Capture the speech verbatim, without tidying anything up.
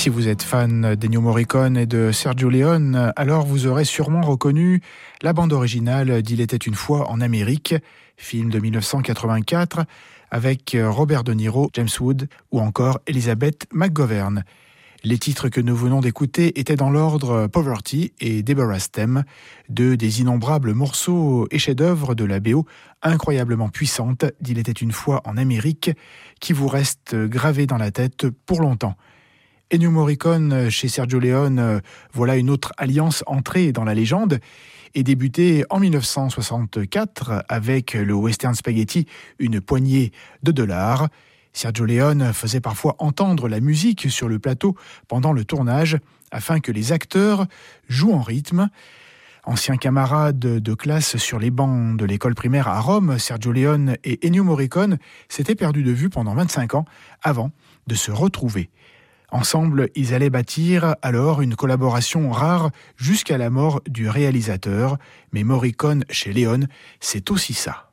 Si vous êtes fan d'Ennio Morricone et de Sergio Leone, alors vous aurez sûrement reconnu la bande originale d'Il était une fois en Amérique, film de mille neuf cent quatre-vingt-quatre, avec Robert De Niro, James Wood ou encore Elizabeth McGovern. Les titres que nous venons d'écouter étaient dans l'ordre Poverty et Deborah's Theme, deux des innombrables morceaux et chefs-d'œuvre de la B O incroyablement puissante d'Il était une fois en Amérique, qui vous restent gravés dans la tête pour longtemps. Ennio Morricone chez Sergio Leone, voilà une autre alliance entrée dans la légende et débutée en mille neuf cent soixante-quatre avec le western spaghetti Une poignée de dollars. Sergio Leone faisait parfois entendre la musique sur le plateau pendant le tournage afin que les acteurs jouent en rythme. Ancien camarade de classe sur les bancs de l'école primaire à Rome, Sergio Leone et Ennio Morricone s'étaient perdus de vue pendant vingt-cinq ans avant de se retrouver. Ensemble, ils allaient bâtir alors une collaboration rare jusqu'à la mort du réalisateur. Mais Morricone chez Leone, c'est aussi ça.